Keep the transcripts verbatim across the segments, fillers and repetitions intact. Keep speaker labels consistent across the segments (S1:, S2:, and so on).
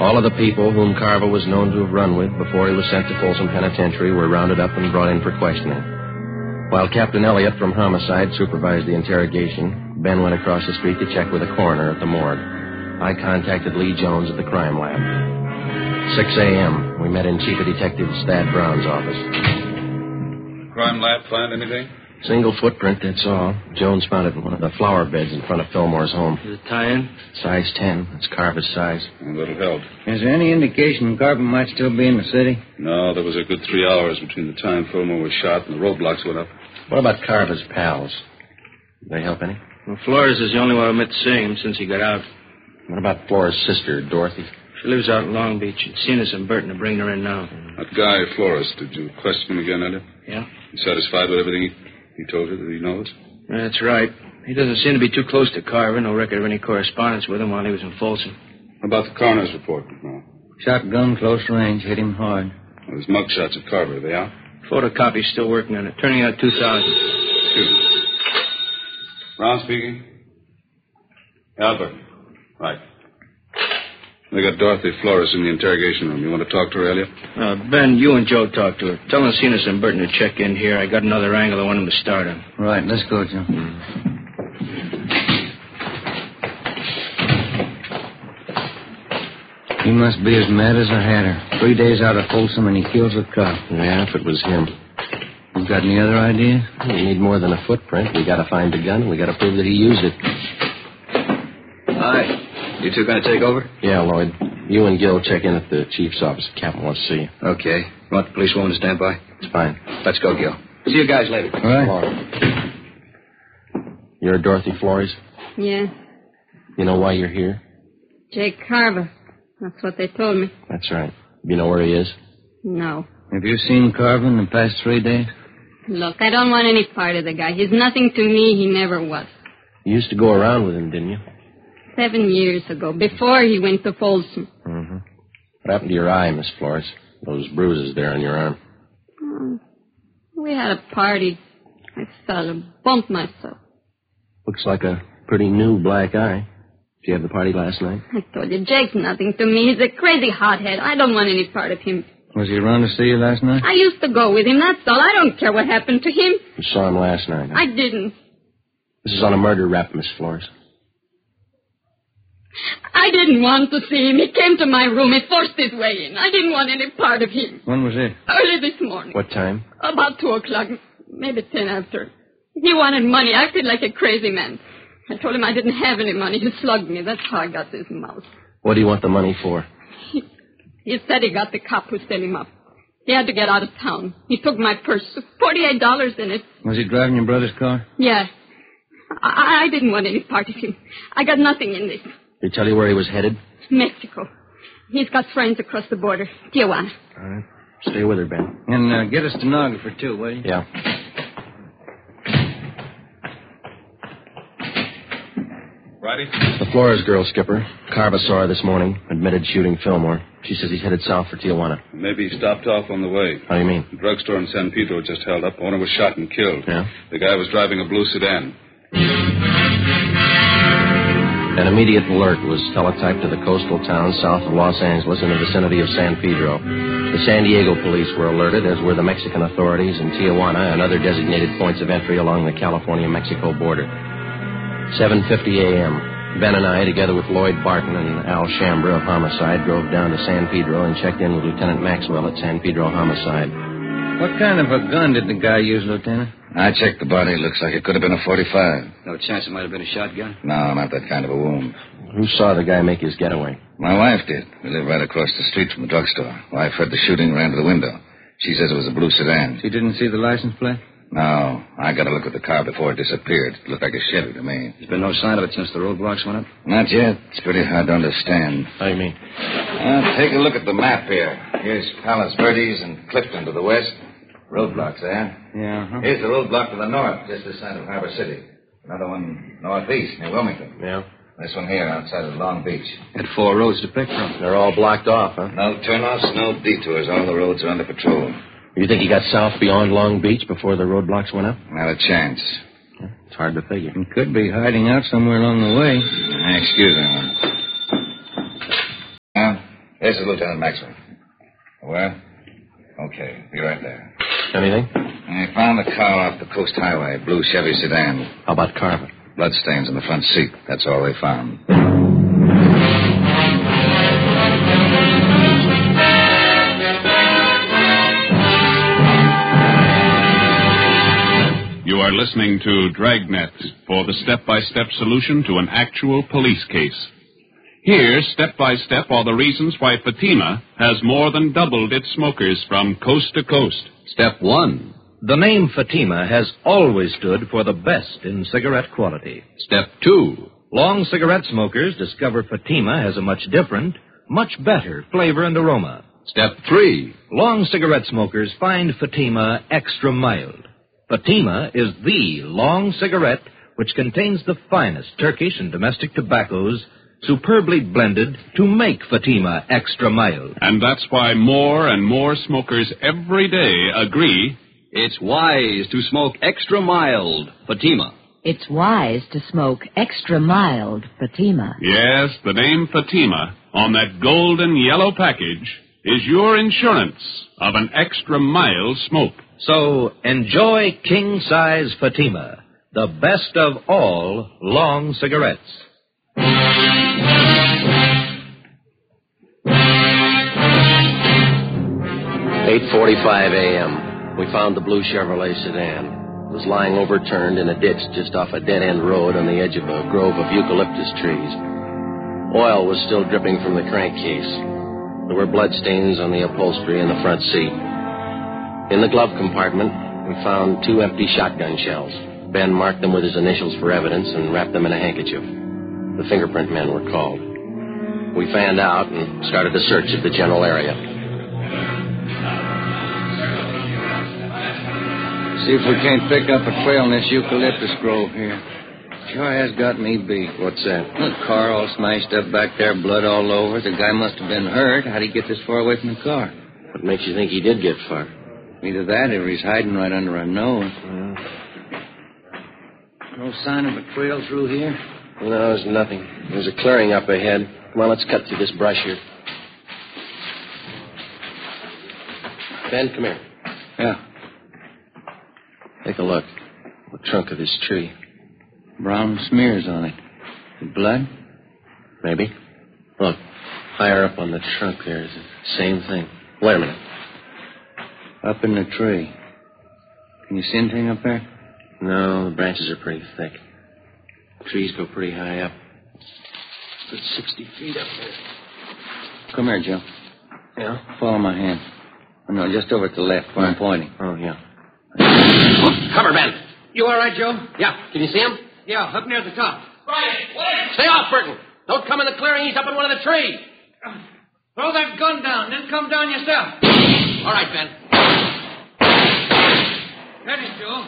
S1: All of the people whom Carver was known to have run with before he was sent to Folsom Penitentiary were rounded up and brought in for questioning. While Captain Elliott from Homicide supervised the interrogation, Ben went across the street to check with the coroner at the morgue. I contacted Lee Jones at the crime lab. six a.m. We met in Chief of Detective Thad Brown's office.
S2: Crime lab find anything?
S1: Single footprint, that's all. Jones found it in one of the flower beds in front of Fillmore's home.
S3: Is it tie-in?
S1: Size ten. It's Carver's size.
S2: A little help.
S4: Is there any indication Carver might still be in the city?
S2: No, there was a good three hours between the time Fillmore was shot and the roadblocks went up.
S1: What about Carver's pals? Did they help any?
S3: Well, Flores is the only one who admits seeing him since he got out.
S1: What about Flores' sister, Dorothy?
S3: She lives out in Long Beach. It's seen us and Burton to bring her in now.
S2: That guy, Flores, did you question him again, Elliot?
S3: Yeah.
S2: You satisfied with everything he, he told you that he knows?
S3: That's right. He doesn't seem to be too close to Carver. No record of any correspondence with him while he was in Folsom.
S2: What about the coroner's report now?
S4: Shotgun, close range, hit him hard.
S2: Well, there's mug shots of Carver. Are they out?
S3: Photocopy's still working on it. Turning out two thousand.
S2: Excuse me. Brown speaking. Albert. Right. They got Dorothy Flores in the interrogation room. You want to talk to her, Elliot?
S3: Uh, Ben, you and Joe talk to her. Tell Encinas and Burton to check in here. I got another angle I want them to start on.
S4: Right, let's go, Joe. He must be as mad as a hatter. Three days out of Folsom and he kills a cop.
S1: Yeah, if it was him.
S4: You got any other ideas?
S1: We need more than a footprint. We got to find the gun. We got to prove that he used it.
S5: Hi. You two going to take over?
S1: Yeah, Lloyd. You and Gil check in at the chief's office. The captain wants to see you.
S5: Okay. You want the police woman to stand by?
S1: It's fine.
S5: Let's go, Gil. See you guys later.
S4: All right.
S1: You're Dorothy Flores?
S6: Yeah.
S1: You know why you're here?
S6: Jake Carver. That's what they told me.
S1: That's right. You know where he is?
S6: No.
S4: Have you seen Carver in the past three days?
S6: Look, I don't want any part of the guy. He's nothing to me. He never was.
S1: You used to go around with him, didn't you?
S6: Seven years ago, before he went to Folsom.
S1: Mm-hmm. What happened to your eye, Miss Flores? Those bruises there on your arm.
S6: Oh, we had a party. I fell and bumped myself.
S1: Looks like a pretty new black eye. Did you have the party last night?
S6: I told you, Jake's nothing to me. He's a crazy hothead. I don't want any part of him.
S4: Was he around to see you last night?
S6: I used to go with him, that's all. I don't care what happened to him.
S1: You saw him last night, huh?
S6: I didn't.
S1: This is on a murder rap, Miss Flores.
S6: I didn't want to see him. He came to my room. He forced his way in. I didn't want any part of him.
S4: When was it?
S6: Early this morning.
S1: What time?
S6: About two o'clock, maybe ten after. He wanted money, acted like a crazy man. I told him I didn't have any money. He slugged me. That's how I got this mouth.
S1: What do you want the money for?
S6: He, he said he got the cop who set him up. He had to get out of town. He took my purse, forty-eight dollars in it.
S4: Was he driving your brother's car?
S6: Yeah. I, I didn't want any part of him. I got nothing in this.
S1: Did he tell you where he was headed?
S6: Mexico. He's got friends across the border. Tijuana.
S1: All right. Stay with her, Ben.
S4: And uh, get a stenographer, too, will you?
S1: Yeah.
S2: Righty.
S1: The Flores girl, Skipper. Carver saw her this morning. Admitted shooting Fillmore. She says he's headed south for Tijuana.
S2: Maybe he stopped off on the way.
S1: How do you mean?
S2: The drugstore in San Pedro just held up. Owner was shot and killed.
S1: Yeah?
S2: The guy was driving a blue sedan.
S1: An immediate alert was teletyped to the coastal town south of Los Angeles in the vicinity of San Pedro. The San Diego police were alerted, as were the Mexican authorities in Tijuana and other designated points of entry along the California-Mexico border. seven fifty a.m. Ben and I, together with Lloyd Barton and Al Shambra of Homicide, drove down to San Pedro and checked in with Lieutenant Maxwell at San Pedro Homicide.
S4: What kind of a gun did the guy use, Lieutenant?
S5: I checked the body. Looks like it could have been a forty-five.
S3: No chance it might have been a shotgun?
S5: No, not that kind of a wound.
S1: Who saw the guy make his getaway?
S5: My wife did. We live right across the street from the drugstore. Wife heard the shooting, ran to the window. She says it was a blue sedan.
S4: She didn't see the license plate?
S5: No. I got a look at the car before it disappeared. It looked like a Chevy to me.
S3: There's been no sign of it since the roadblocks went up?
S5: Not yet. It's pretty hard to understand.
S1: How do you mean?
S5: Uh, take a look at the map here. Here's Palos Verdes and Clifton to the west. Roadblocks there.
S4: Yeah, huh?
S5: Here's the roadblock to the north, just this side of Harbor City. Another one northeast, near Wilmington.
S1: Yeah?
S5: This one here, outside of Long Beach.
S3: Had four roads to pick from.
S1: They're all blocked off, huh?
S5: No turnoffs, no detours. All the roads are under patrol.
S1: You think he got south beyond Long Beach before the roadblocks went up?
S5: Not a chance.
S1: It's hard to figure.
S4: He could be hiding out somewhere along the way.
S5: Uh, excuse me. Uh, This is Lieutenant Maxwell. Where? Okay, be right there.
S1: Anything?
S5: I found the car off the Coast Highway, blue Chevy sedan.
S1: How about Carver?
S5: Bloodstains in the front seat. That's all they found.
S7: You are listening to Dragnet for the step-by-step solution to an actual police case. Here, step by step, are the reasons why Fatima has more than doubled its smokers from coast to coast.
S8: Step one. The name Fatima has always stood for the best in cigarette quality. Step two. Long cigarette smokers discover Fatima has a much different, much better flavor and aroma. Step three. Long cigarette smokers find Fatima extra mild. Fatima is the long cigarette which contains the finest Turkish and domestic tobaccos superbly blended to make Fatima extra mild.
S7: And that's why more and more smokers every day agree
S9: it's wise to smoke extra mild Fatima.
S10: It's wise to smoke extra mild Fatima.
S7: Yes, the name Fatima on that golden yellow package is your insurance of an extra mild smoke.
S8: So enjoy king-size Fatima, the best of all long cigarettes.
S1: eight forty-five a.m. We found the blue Chevrolet sedan. It was lying overturned in a ditch just off a dead-end road on the edge of a grove of eucalyptus trees. Oil was still dripping from the crankcase. There were bloodstains on the upholstery in the front seat. In the glove compartment, we found two empty shotgun shells. Ben marked them with his initials for evidence and wrapped them in a handkerchief. The fingerprint men were called. We fanned out and started a search of the general area.
S4: See if we can't pick up a trail in this eucalyptus grove here. Sure has got me beat.
S1: What's that?
S4: The car all smashed up back there, blood all over. The guy must have been hurt. How'd he get this far away from the car?
S1: What makes you think he did get far?
S4: Either that or he's hiding right under our nose. Mm. No sign of a trail through here?
S1: No, there's nothing. There's a clearing up ahead. Come on, let's cut through this brush here. Ben, come here.
S4: Yeah.
S1: Take a look. The trunk of this tree.
S4: Brown smears on it. The blood?
S1: Maybe. Look, higher up on the trunk there is the same thing. Wait a minute.
S4: Up in the tree. Can you see anything up there?
S1: No, the branches are pretty thick. The trees go pretty high up. Good sixty feet up there.
S4: Come here, Joe.
S1: Yeah?
S4: Follow my hand. Oh, no, just over to the left where I'm pointing.
S1: Oh, yeah.
S11: Cover, Ben.
S12: You all right, Joe?
S11: Yeah. Can you see him?
S12: Yeah, up near the top.
S11: Right. Wait. Stay off, Burton. Don't come in the clearing. He's up in one of the trees.
S12: Uh, throw that gun down, then come down yourself.
S11: All right, Ben.
S12: Get it, Joe.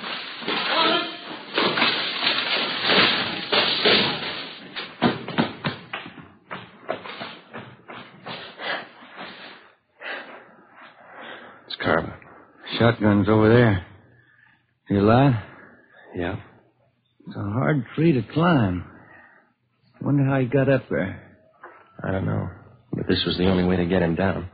S1: It's Carver.
S4: Shotgun's over there. You alive?
S1: Yeah.
S4: It's a hard tree to climb. Wonder how he got up there.
S1: I don't know. But this was the only way to get him down.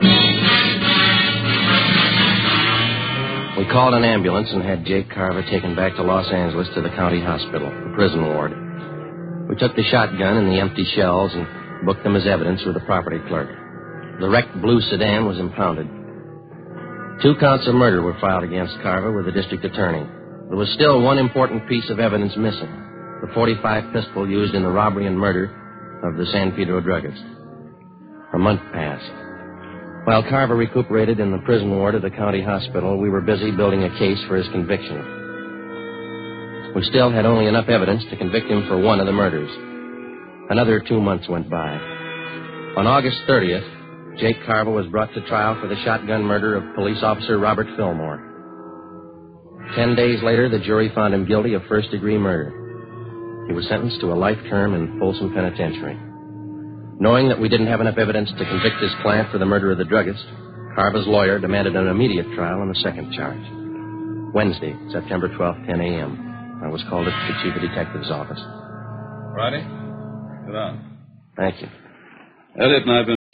S1: We called an ambulance and had Jake Carver taken back to Los Angeles to the county hospital, the prison ward. We took the shotgun and the empty shells and booked them as evidence with the property clerk. The wrecked blue sedan was impounded. Two counts of murder were filed against Carver with the district attorney. There was still one important piece of evidence missing, the forty-five pistol used in the robbery and murder of the San Pedro druggist. A month passed. While Carver recuperated in the prison ward of the county hospital, we were busy building a case for his conviction. We still had only enough evidence to convict him for one of the murders. Another two months went by. On August thirtieth, Jake Carver was brought to trial for the shotgun murder of police officer Robert Fillmore. Ten days later, the jury found him guilty of first-degree murder. He was sentenced to a life term in Folsom Penitentiary. Knowing that we didn't have enough evidence to convict his client for the murder of the druggist, Carver's lawyer demanded an immediate trial on the second charge. Wednesday, September twelfth, ten a.m. I was called up to the chief of detective's office.
S2: Friday? Sit down.
S1: Thank you.
S2: Elliot and I have been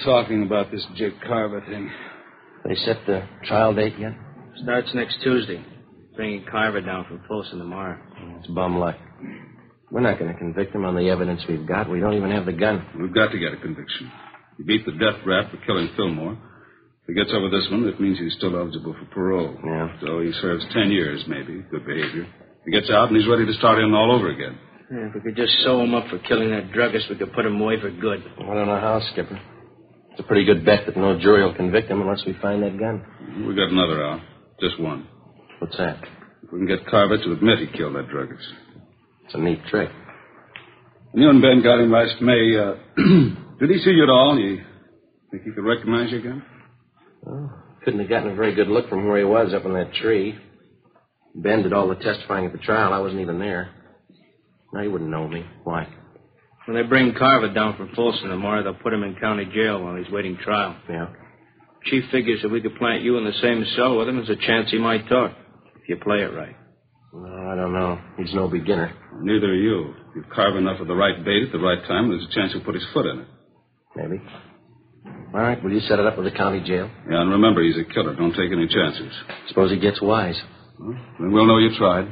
S2: talking about this Jake Carver thing.
S1: They set the trial date yet?
S3: Starts next Tuesday. Bringing Carver down from Folsom tomorrow.
S1: It's bum luck. We're not going to convict him on the evidence we've got. We don't even have the gun.
S2: We've got to get a conviction. He beat the death rap for killing Fillmore. If he gets over this one, it means he's still eligible for parole.
S1: Yeah.
S2: So he serves ten years, maybe. Good behavior. He gets out and he's ready to start in all over again.
S3: Yeah, if we could just sew him up for killing that druggist, we could put him away for good.
S1: I don't know how, Skipper. It's a pretty good bet that no jury will convict him unless we find that gun.
S2: We got another out. Just one.
S1: What's that?
S2: If we can get Carver to admit he killed that druggist.
S1: It's a neat trick.
S2: When you and Ben got him last May, uh, did he see you at all? You think he could recognize you again?
S1: Well, couldn't have gotten a very good look from where he was up in that tree. Ben did all the testifying at the trial. I wasn't even there. Now, he wouldn't know me. Why?
S3: When they bring Carver down from Folsom tomorrow, they'll put him in county jail while he's waiting trial.
S1: Yeah.
S3: Chief figures if we could plant you in the same cell with him, there's a chance he might talk, if you play it right.
S1: No, I don't know. He's no beginner.
S2: Neither are you. If you carve enough of the right bait at the right time, there's a chance he'll put his foot in it.
S1: Maybe. All right, will you set it up with the county jail?
S2: Yeah, and remember, he's a killer. Don't take any chances.
S1: Suppose he gets wise.
S2: Well, then we'll know you tried.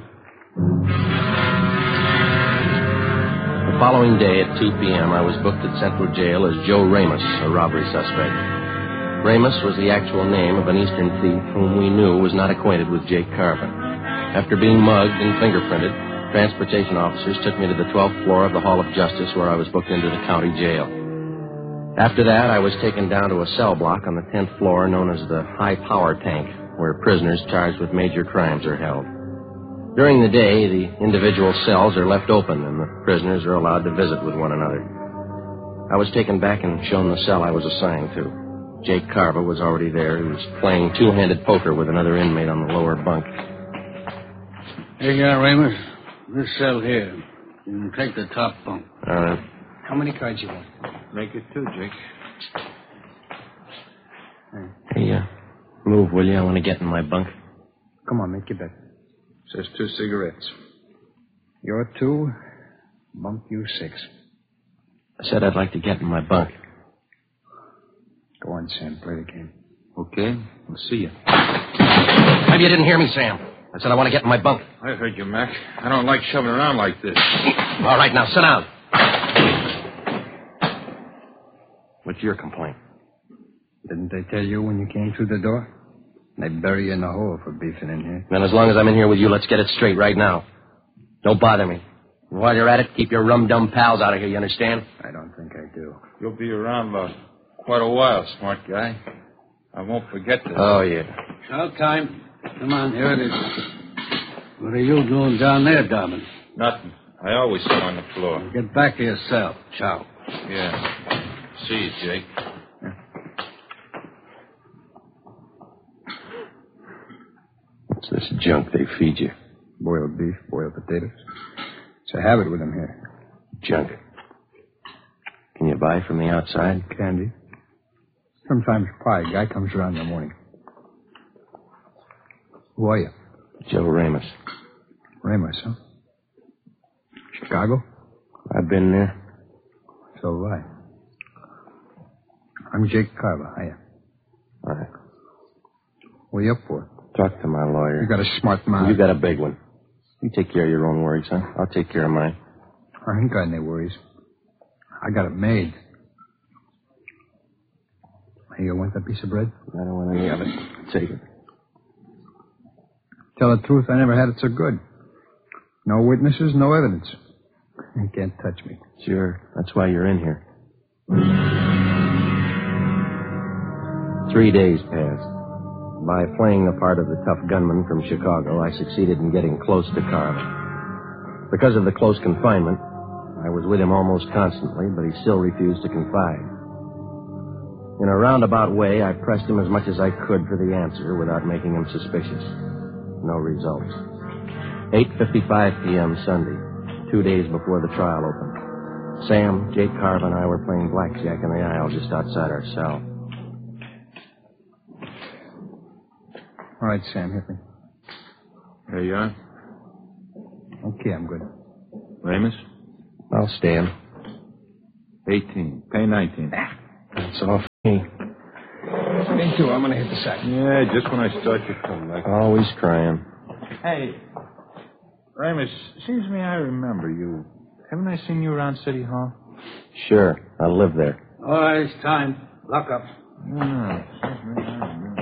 S1: The following day at two p.m., I was booked at Central Jail as Joe Ramos, a robbery suspect. Ramos was the actual name of an eastern thief whom we knew was not acquainted with Jake Carver. After being mugged and fingerprinted, transportation officers took me to the twelfth floor of the Hall of Justice, where I was booked into the county jail. After that, I was taken down to a cell block on the tenth floor known as the High Power Tank, where prisoners charged with major crimes are held. During the day, the individual cells are left open, and the prisoners are allowed to visit with one another. I was taken back and shown the cell I was assigned to. Jake Carver was already there. He was playing two-handed poker with another inmate on the lower bunk.
S13: Here you are, Ramos. This cell here. You can take the top bunk.
S1: All right.
S13: How many cards you want?
S4: Make it two, Jake.
S1: Hey, uh, move, will you? I want to get in my bunk.
S13: Come on, make your bet.
S4: Says two cigarettes.
S13: You're two, bunk you six.
S1: I said I'd like to get in my bunk.
S13: Go on, Sam. Play the game.
S4: Okay. We'll see you.
S1: Maybe you didn't hear me, Sam. I said I want to get in my bunk.
S4: I heard you, Mac. I don't like shoving around like this.
S1: All right, now sit down. What's your complaint?
S13: Didn't they tell you when you came through the door? They bury you in the hole for beefing in here.
S1: Then as long as I'm in here with you, let's get it straight right now. Don't bother me. And while you're at it, keep your rum-dum pals out of here, you understand?
S13: I don't think I do.
S4: You'll be around uh, quite a while, smart guy. I won't forget this.
S1: Oh, yeah.
S13: Shout time. Come on, here it is. What are you doing down there, Dobbin?
S4: Nothing. I always sit on the floor.
S13: Get back to your cell. Ciao.
S4: Yeah. See you, Jake.
S1: What's this junk they feed you?
S13: Boiled beef, boiled potatoes. It's a habit with them here.
S1: Junk. Can you buy from the outside?
S13: Candy. Sometimes pie. Guy comes around in the morning. Who are you?
S1: Joe Ramos.
S13: Ramos, huh? Chicago?
S1: I've been there.
S13: So have I. I'm Jake Carver. Hiya.
S1: All right.
S13: What are you up for?
S1: Talk to my lawyer.
S13: You got a smart mouth.
S1: You got a big one. You take care of your own worries, huh? I'll take care of mine.
S13: I ain't got any worries. I got it made. Hey, you want that piece of bread?
S1: I don't want any of it. Take it.
S13: Tell the truth, I never had it so good. No witnesses, no evidence. You can't touch me.
S1: Sure. That's why you're in here. Three days passed. By playing the part of the tough gunman from Chicago, I succeeded in getting close to Carver. Because of the close confinement, I was with him almost constantly, but he still refused to confide. In a roundabout way, I pressed him as much as I could for the answer without making him suspicious. No results. eight fifty-five p.m. Sunday, two days before the trial opened. Sam, Jake Carver, and I were playing blackjack in the aisle just outside our cell.
S13: All right, Sam, hit me.
S4: There you are.
S13: Okay, I'm good.
S4: Ramos?
S1: I'll stand.
S4: eighteen. Pay nineteen.
S1: That's all. Hey.
S13: Me too. I'm going to hit the sack.
S14: Yeah, just when I start to come back.
S1: Always crying.
S14: Hey, Ramus, seems to me I remember you. Haven't I seen you around City Hall?
S1: Sure. I live there.
S12: All right, it's time. Lock up.
S14: No, no. Seems to me I remember.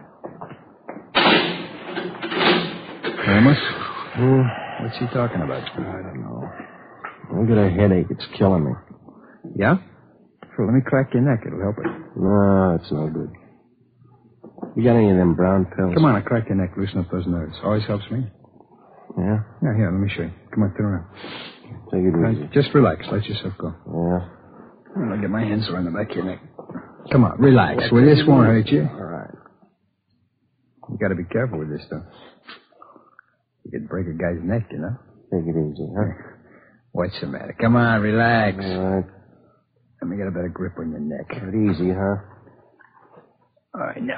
S13: Amos?
S1: Hmm.
S13: What's he talking about?
S1: I don't know. I got a headache. It's killing me.
S13: Yeah? Sure, let me crack your neck. It'll help it.
S1: No, it's no good. You got any of them brown pills?
S13: Come on, I'll crack your neck. Loosen up those nerves. Always helps me.
S1: Yeah?
S13: Yeah, here, let me show you. Come on, turn around.
S1: Take it
S13: Right,
S1: easy.
S13: just relax. Let yourself go.
S1: Yeah.
S13: I'll get my hands around the back of your neck. Come on, relax. Well, this won't hurt you.
S1: All right.
S13: You got to be careful with this stuff. You could break a guy's neck, you know.
S1: Take it easy, huh?
S13: What's the matter? Come on, relax.
S1: All right.
S13: Let me get a better grip on your neck.
S1: Take it easy, huh?
S13: All right, now.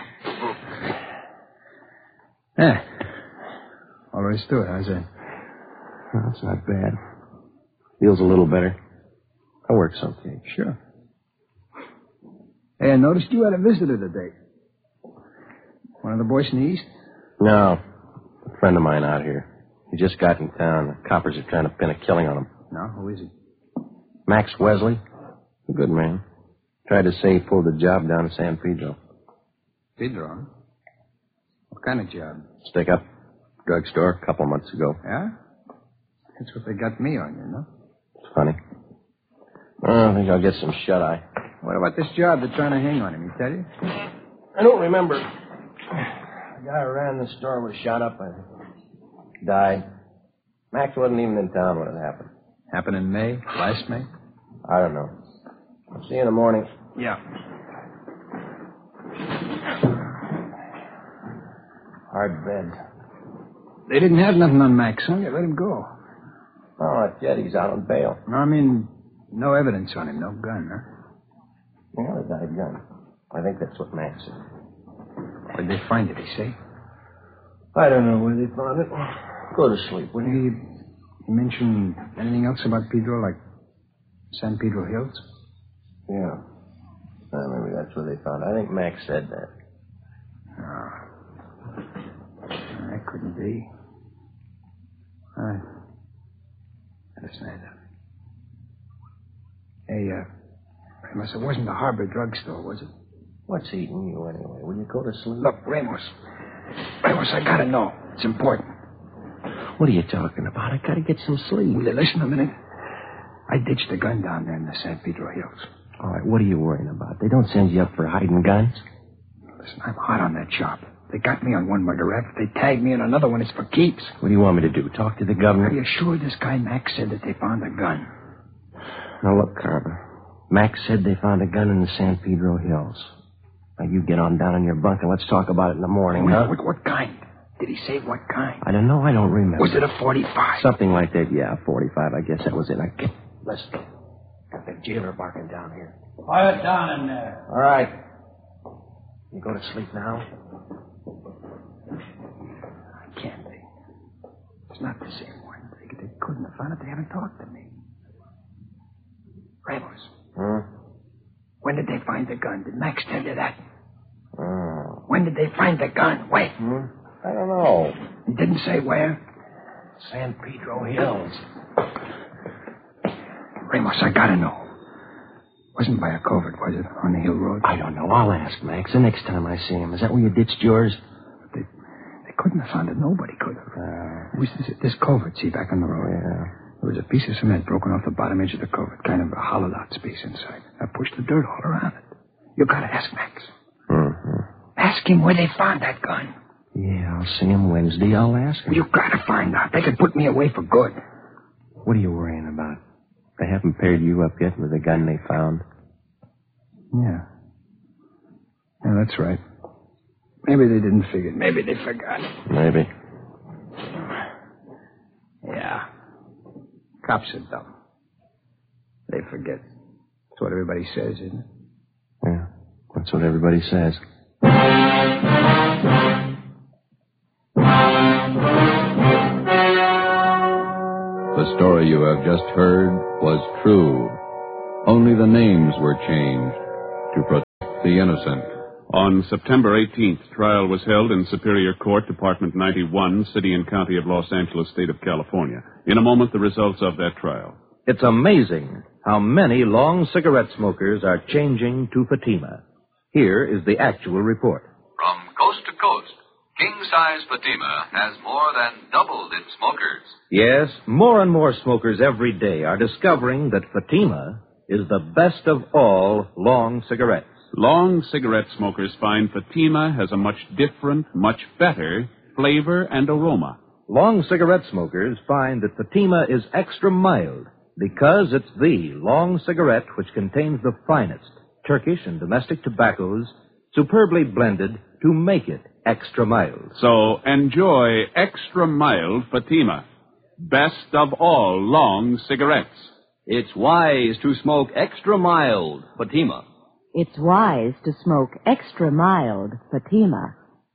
S13: Yeah. All there is to it. How's that?
S1: Well, that's not bad. Feels a little better. I work someday.
S13: Sure. Hey, I noticed you had a visitor today. One of the boys in the east?
S1: No. A friend of mine out here. He just got in town. The coppers are trying to pin a killing on him.
S13: No? Who is he?
S1: Max Wesley. A good man. Tried to say he pulled a job down in San Pedro.
S13: Pedro, huh? What kind of job?
S1: Stick up. Drugstore a couple months ago.
S13: Yeah? That's what they got me on, you know?
S1: It's funny. Oh, I think I'll get some shut-eye.
S13: What about this job they're trying to hang on him? He tell you?
S1: I don't remember. The guy who ran the store was shot up. I think. Died. Max wasn't even in town when it happened.
S13: Happened in May? Last May?
S1: I don't know. I'll see you in the morning.
S13: Yeah.
S1: Hard bed.
S13: They didn't have nothing on Max, huh? They let him go.
S1: Oh, it's Jetty's out on bail.
S13: No, I mean, no evidence on him. No gun, huh?
S1: Yeah, they got a gun. I think that's what Max said.
S13: Where'd they find it, he say?
S1: I don't know where they found it. Go to sleep, will you?
S13: Did he mention anything else about Pedro, like San Pedro Hills?
S1: Yeah. Uh, maybe that's where they found it. I think Max said that.
S13: No. That couldn't be. I understand that. Hey, uh, Ramos, it wasn't the Harbor drugstore, was it?
S1: What's eating you anyway? Will you go to sleep?
S13: Look, Ramos. Ramos, I gotta know. It's important.
S1: What are you talking about? I gotta get some sleep.
S13: Will you listen a minute? I ditched the gun down there in the San Pedro Hills.
S1: All right, what are you worrying about? They don't send you up for hiding guns?
S13: Listen, I'm hot on that job. They got me on one murder rap. If they tag me on another one, it's for keeps.
S1: What do you want me to do? Talk to the governor?
S13: Are you sure this guy Max said that they found a gun?
S1: Now, look, Carver. Max said they found a gun in the San Pedro Hills. Now, you get on down in your bunk and let's talk about it in the morning,
S13: Wait,
S1: huh?
S13: What, what kind? Did he say what kind?
S1: I don't know. I don't remember.
S13: Was it a forty-five?
S1: Something like that, yeah, forty-five. I guess that was it. I get... Listen. Got the jailer barking down here.
S12: Quiet down in there.
S1: All right. You go to sleep now?
S13: I can't be. It's not the same one. They, they couldn't have found it. They haven't talked to me. Ramos.
S1: Hmm?
S13: When did they find the gun? Did Max tell you that?
S1: Oh.
S13: When did they find the gun? Wait.
S1: Hmm? I don't know.
S13: He didn't say where?
S1: San Pedro Hills.
S13: Ramos, I gotta know. Wasn't by a covert, was it? On the hill road?
S1: I don't know. I'll ask Max the next time I see him. Is that where you ditched yours?
S13: They, they couldn't have found it. Nobody could have.
S1: Uh,
S13: it was this, this covert, see, back on the road.
S1: Yeah.
S13: There was a piece of cement broken off the bottom edge of the covert, kind of a hollowed out space inside. I pushed the dirt all around it. You gotta ask Max.
S1: Mm-hmm.
S13: Ask him where they found that gun.
S1: Yeah, I'll see him Wednesday. I'll ask him.
S13: You gotta find out. They could put me away for good.
S1: What are you worrying about? They haven't paired you up yet with the gun they found?
S13: Yeah. Yeah, that's right. Maybe they didn't figure it. Maybe they forgot.
S1: Maybe.
S13: Yeah. Cops are dumb. They forget. That's what everybody says, isn't it?
S1: Yeah, that's what everybody says.
S15: The story you have just heard was true. Only the names were changed to protect the innocent.
S7: On September eighteenth, trial was held in Superior Court, Department ninety-one, City and County of Los Angeles, State of California. In a moment, the results of that trial.
S8: It's amazing how many long cigarette smokers are changing to Fatima. Here is the actual report.
S16: From coast to coast, king-size Fatima has more than doubled its smokers.
S8: Yes, more and more smokers every day are discovering that Fatima is the best of all long cigarettes.
S7: Long cigarette smokers find Fatima has a much different, much better flavor and aroma.
S8: Long cigarette smokers find that Fatima is extra mild because it's the long cigarette which contains the finest Turkish and domestic tobaccos superbly blended to make it extra mild.
S7: So enjoy extra mild Fatima. Best of all long cigarettes.
S9: It's wise to smoke extra mild Fatima.
S10: It's wise to smoke extra mild Fatima.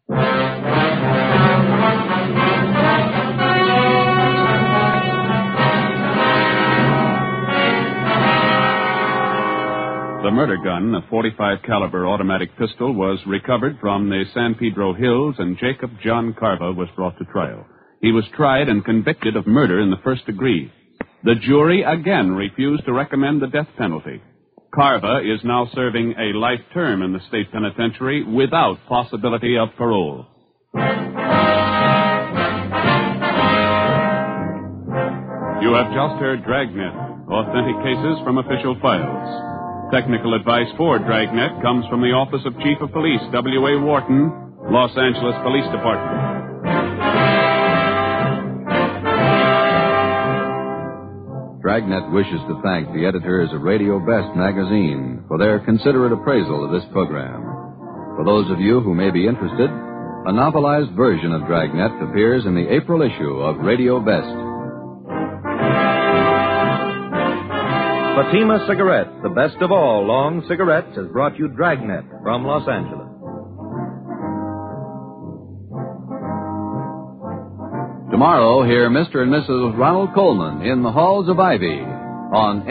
S7: The murder gun, a forty-five caliber automatic pistol, was recovered from the San Pedro Hills, and Jacob John Carva was brought to trial. He was tried and convicted of murder in the first degree. The jury again refused to recommend the death penalty. Carva is now serving a life term in the state penitentiary without possibility of parole. You have just heard Dragnet, authentic cases from official files. Technical advice for Dragnet comes from the Office of Chief of Police, W A. Wharton, Los Angeles Police Department.
S15: Dragnet wishes to thank the editors of Radio Best magazine for their considerate appraisal of this program. For those of you who may be interested, a novelized version of Dragnet appears in the April issue of Radio Best.
S8: Fatima Cigarettes, the best of all long cigarettes, has brought you Dragnet from Los Angeles.
S15: Tomorrow, hear Mister and Missus Ronald Coleman in the Halls of Ivy on